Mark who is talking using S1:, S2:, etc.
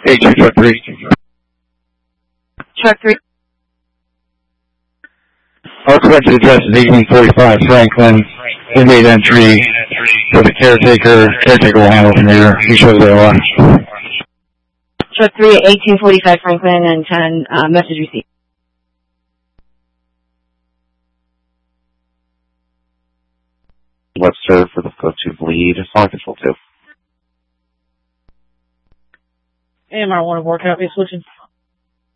S1: H2 truck 3.
S2: Truck 3.
S1: Our corrected address is 1845 Franklin. They made entry for the caretaker. Caretaker will handle from there. He shows the OR.
S2: Truck 3 at 1845 Franklin and 10, message received.
S3: Webster for the Code 2 lead. Solid Control 2.
S2: AMR 1 of 4, copy, switching.